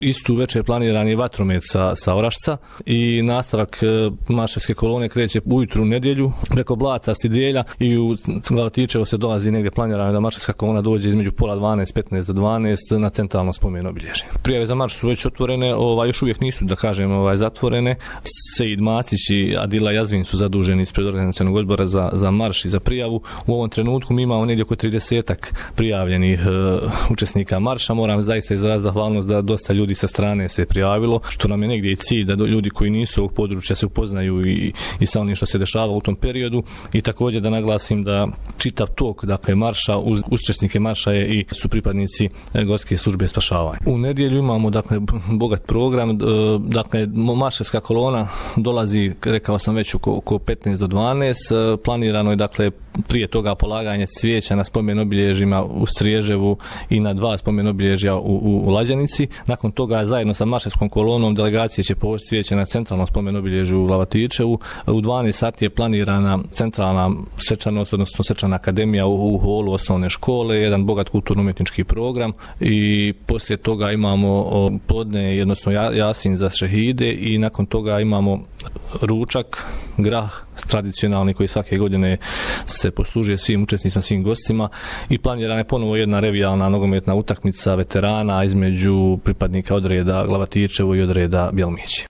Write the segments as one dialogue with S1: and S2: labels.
S1: Istu večer planiran je vatromet sa Orašca i nastavak marševske kolone kreće ujutru u nedjelju preko Blaca, Sidelja i u Glavatičevo se dolazi negdje planirano da marševska kolona dođe između pola 12, 15 do 12 na centralno spomen obilježje. Prijave za marš su već otvorene, još uvijek nisu, da kažem, zatvorene. Seid Macić i Adila Jazvin su zaduženi ispred organizacionog odbora za marš i za prijavu. U ovom trenutku mi imamo negdje oko 30-ak prijavljenih učesnika marša. Moram zaista izraziti zahvalnost da dosta ljudi sa strane se prijavilo, što nam je negdje i cilj da ljudi koji nisu ovog područja se upoznaju i sa onim što se dešava u tom periodu, i također da naglasim da čitav tok, dakle, marša, uz učesnike marša su pripadnici Gorske službe spašavanja. U nedjelju imamo, dakle, bogat program, dakle, marševska kolona dolazi, rekao sam već, oko 15 do 12, planirano je, dakle, prije toga polaganje cvijeća na spomen obilježjima u Striježevu i na 2 spomen obilježja u Lađanici. Nakon toga zajedno sa marševskom kolonom delegacije će povući cvijeće na centralnom spomen obilježju u Glavatičevu. U 12 sati je planirana centralna svečanost, odnosno svečana akademija u holu osnovne škole, jedan bogat kulturno-umjetnički program, i poslije toga imamo podne, odnosno jasin za šehide, i nakon toga imamo ručak, grah tradicionalni koji svake godine se poslužuje svim učesnicima, svim gostima, i planirana je ponovo jedna revijalna nogometna utakmica veterana između pripadnika odreda Glavatičevo i odreda Bjelmići.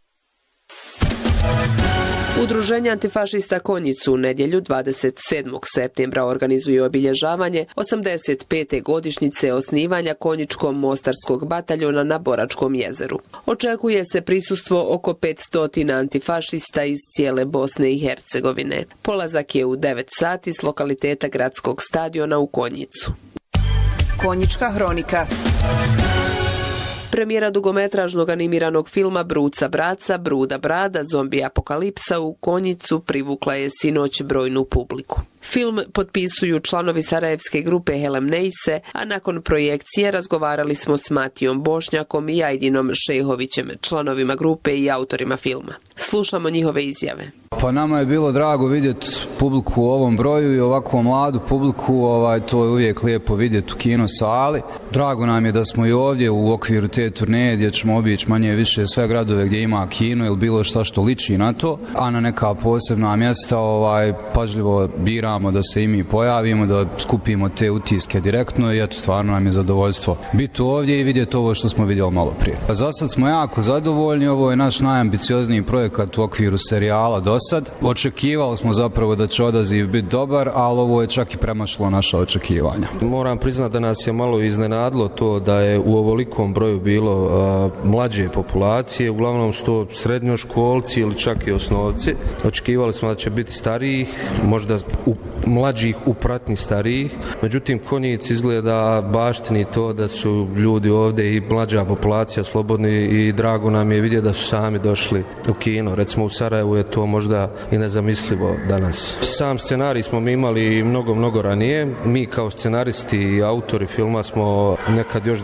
S2: Udruženje antifašista Konjicu u nedjelju 27. septembra organizuje obilježavanje 85. godišnjice osnivanja Konjičko-mostarskog bataljona na Boračkom jezeru. Očekuje se prisustvo oko 500 antifašista iz cijele Bosne i Hercegovine. Polazak je u 9 sati s lokaliteta gradskog stadiona u Konjicu.
S3: Konjička hronika.
S2: Premijera dugometražnog animiranog filma Bruca Braca, Bruda Brada, zombi apokalipsa u Konjicu privukla je sinoć brojnu publiku. Film potpisuju članovi sarajevske grupe Helem Neise, a nakon projekcije razgovarali smo s Matijom Bošnjakom i Ajdinom Šehovićem, članovima grupe i autorima filma. Slušamo njihove izjave.
S4: Pa nama je bilo drago vidjeti publiku u ovom broju i ovakvu mladu publiku, to je uvijek lijepo vidjeti u kino sali. Drago nam je da smo i ovdje u okviru te turneje gdje ćemo obići manje više sve gradove gdje ima kino ili bilo šta što liči na to, a na neka posebna mjesta pažljivo biramo da se i mi pojavimo, da skupimo te utiske direktno, i eto, stvarno nam je zadovoljstvo biti ovdje i vidjeti ovo što smo vidjeli malo prije. Za sad smo jako zadovoljni, ovo je naš najambiciozniji projekat u okviru serijala do sad. Očekivali smo zapravo da će odaziv biti dobar, ali ovo je čak i premašilo naša očekivanja.
S5: Moram priznati da nas je malo iznenadilo to da je u ovolikom broju bilo mlađe populacije, uglavnom su to srednjoškolci ili čak i osnovci. Očekivali smo da će biti starijih, možda mlađih u pratnji starijih, međutim Konjic izgleda baštini to da su ljudi ovdje i mlađa populacija slobodni, i drago nam je vidjeti da su sami došli u kino. Recimo u Sarajevu je to možda i nezamislivo danas. Sam scenarij smo mi imali mnogo ranije. Mi kao scenaristi i autori filma smo nekad još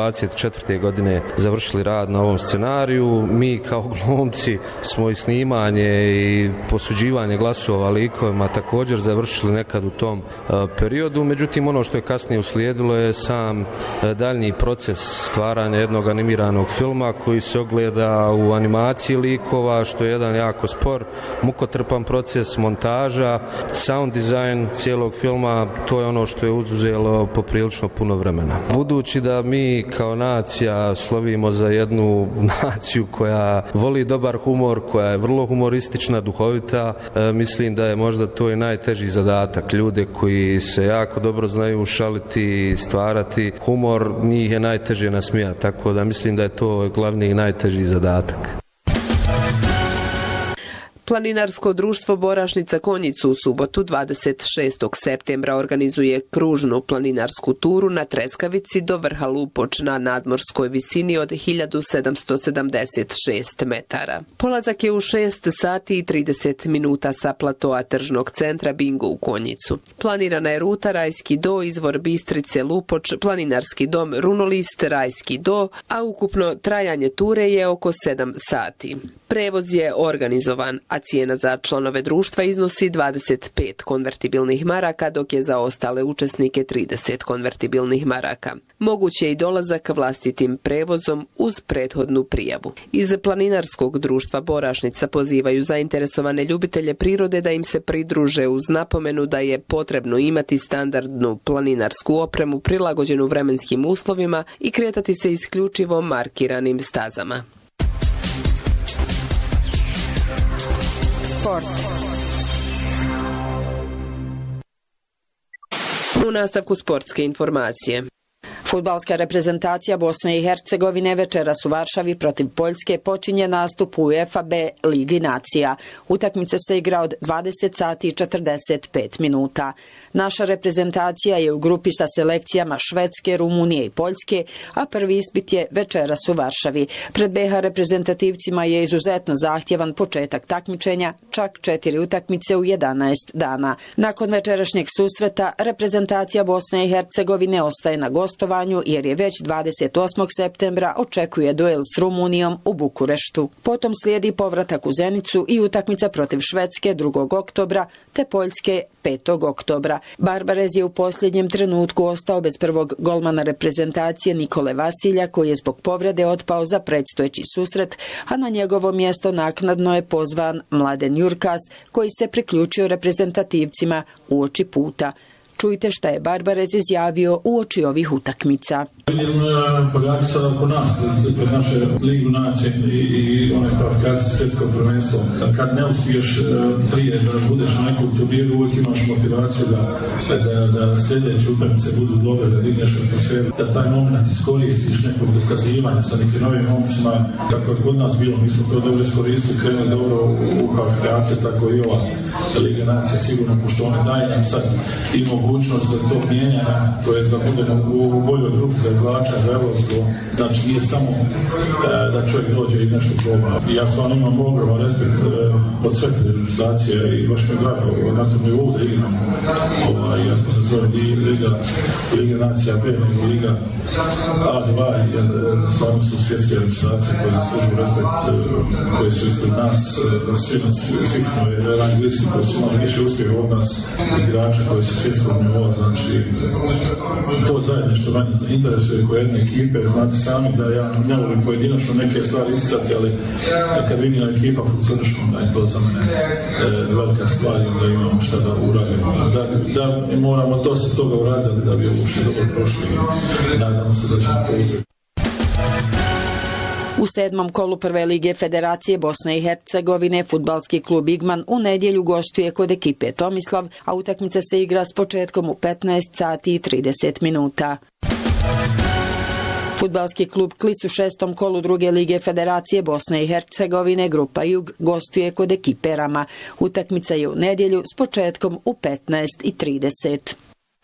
S5: 2024. godine završili rad na ovom scenariju. Mi kao glumci smo i snimanje i posuđivanje glasova likovima također završili nekad u tom periodu. Međutim, ono što je kasnije uslijedilo je sam daljnji proces stvaranja jednog animiranog filma koji se ogleda u animaciji likova, što je jedan jako spor, mukotrpan proces, montaža, sound design cijelog filma. To je ono što je uzelo poprilično puno vremena. Budući da mi kao nacija slovimo za jednu naciju koja voli dobar humor, koja je vrlo humoristična, duhovita, mislim da je možda to i najteži zadatak. Ljude koji se jako dobro znaju šaliti i stvarati humor, njih je najteže nasmijati, tako da mislim da je to glavni i najteži zadatak.
S2: Planinarsko društvo Borašnica Konjicu u subotu 26. septembra organizuje kružnu planinarsku turu na treskavici do vrha Lupoč na nadmorskoj visini od 1776 metara. Polazak je u 6 sati i 30 minuta sa platoa tržnog centra Bingo u Konjicu. Planirana je ruta Rajski do, izvor Bistrice, Lupoč, planinarski dom Runolist, Rajski do, a ukupno trajanje ture je oko 7 sati. Prevoz je organizovan, a cijena za članove društva iznosi 25 konvertibilnih maraka, dok je za ostale učesnike 30 konvertibilnih maraka. Moguće je i dolazak vlastitim prevozom uz prethodnu prijavu. Iz Planinarskog društva Borašnica pozivaju zainteresovane ljubitelje prirode da im se pridruže uz napomenu da je potrebno imati standardnu planinarsku opremu prilagođenu vremenskim uslovima i kretati se isključivo markiranim stazama.
S3: Sport.
S2: U nastavku sportske informacije.
S6: Fudbalska reprezentacija Bosne i Hercegovine večeras u Varšavi protiv Poljske počinje nastup u UEFA B Ligi nacija. Utakmica se igra od 20 sati i 45 minuta. Naša reprezentacija je u grupi sa selekcijama Švedske, Rumunije i Poljske, a prvi ispit je večeras u Varšavi. Pred BiH reprezentativcima je izuzetno zahtjevan početak takmičenja, čak 4 utakmice u 11 dana. Nakon večerašnjeg susreta, reprezentacija Bosne i Hercegovine ostaje na gostovanju jer je već 28. septembra očekuje duel s Rumunijom u Bukureštu. Potom slijedi povratak u Zenicu i utakmica protiv Švedske 2. oktobra te Poljske 5. oktobra. Barbarez je u posljednjem trenutku ostao bez prvog golmana reprezentacije Nikole Vasilja, koji je zbog povrede otpao za predstojeći susret, a na njegovo mjesto naknadno je pozvan Mladen Jurkas, koji se priključio reprezentativcima uoči puta. Čujte šta je Barbarez izjavio uoči ovih utakmica.
S7: Vidim Poljaki sada oko nas, pred naše Ligu nacije i one kvalifikacije svjetskog prvenstva. Kad ne uspiješ prije da budeš na nekom turniru, uvijek imaš motivaciju da sljedeće utakmice budu dobre, da digneš atmosferu, da taj moment iskoristiš nekog dokazivanja sa nekim novim momcima. Tako je kod nas bilo, mi smo to dobro iskoristili, krenuli dobro u kvalifikacije, tako i ova Liga nacije sigurno, pošto one daje nam sad i mogućnost da to mijenjanja, to je da budemo u boljoj grupi za izvlačenje za evropsko. Znači nije samo da čovjek dođe i nešto proba. I ja stvarno imam ogroman respekt od sve reprezentacije i baš mi je drago na tom nivou da igram ja to nazovem Liga nacija B, nego Liga A2, jer stvarno su svjetske reprezentacije koje zaslužuju respekt, koje su ispred nas, svi smo rang listi koji su imali više uspjeha od nas, igrača koji su svjetskog nivoa, znači to zajedno što mene interesuje kao jedne ekipe, znate sami da ja ne volim pojedinačno neke stvari isticati, ali kad vidim ekipa funkcioniškom, da je to za mene velika stvar i da imamo šta da uradimo, da moramo dosta toga uraditi da bi uopšte dobro prošli i nadamo se da ćemo to uspjeti.
S6: U 7. kolu prve lige Federacije Bosne i Hercegovine fudbalski klub Igman u nedjelju gostuje kod ekipe Tomislav, a utakmica se igra s početkom u 15 sati i 30 minuta. Fudbalski klub Klis u 6. kolu druge lige Federacije Bosne i Hercegovine grupa Jug gostuje kod ekipe Rama. Utakmica je u nedjelju s početkom u 15 i 30.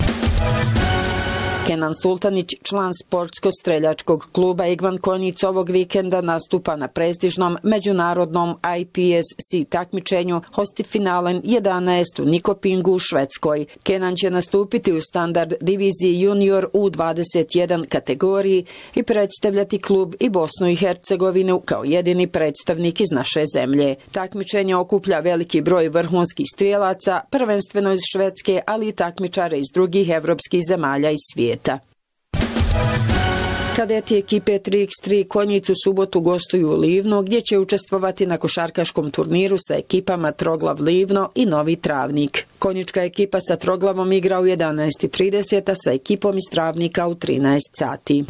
S6: Kenan Sultanić, član sportsko-streljačkog kluba Igman Konjic, ovog vikenda nastupa na prestižnom međunarodnom IPSC takmičenju Hostifinaalen 11 u Nikopingu u Švedskoj. Kenan će nastupiti u standard diviziji junior U21 kategoriji i predstavljati klub i Bosnu i Hercegovinu kao jedini predstavnik iz naše zemlje. Takmičenje okuplja veliki broj vrhunskih strijelaca, prvenstveno iz Švedske, ali i takmičare iz drugih evropskih zemalja i svijeta. Kadeti ekipe 3x3 Konjic u subotu gostuju u Livno, gdje će učestvovati na košarkaškom turniru sa ekipama Troglav Livno i Novi Travnik. Konjička ekipa sa Troglavom igra u 11:30, a sa ekipom iz Travnika u 13 sati.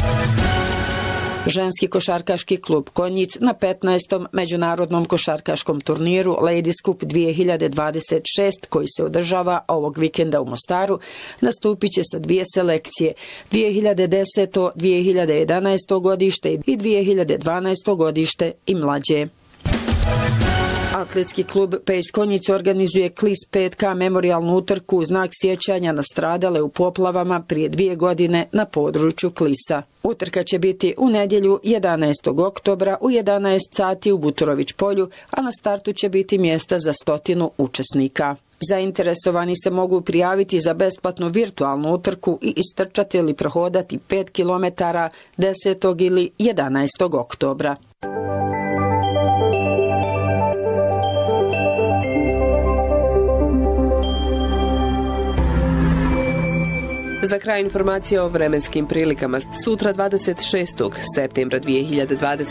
S6: Ženski košarkaški klub Konjic na 15. međunarodnom košarkaškom turniru Ladies Cup 2026, koji se održava ovog vikenda u Mostaru, nastupit će sa dvije selekcije, 2010. 2011. godište i 2012. godište i mlađe. Atletski klub Pejs Konjic organizuje Klis 5K memorijalnu utrku u znak sjećanja na stradale u poplavama prije 2 godine na području Klisa. Utrka će biti u nedjelju 11. oktobra u 11 sati u Buturović polju, a na startu će biti mjesta za 100 učesnika. Zainteresovani se mogu prijaviti za besplatnu virtualnu utrku i istrčati ili prohodati 5 km 10. ili 11. oktobra.
S2: Za kraj informacija o vremenskim prilikama. Sutra 26. septembra 2020.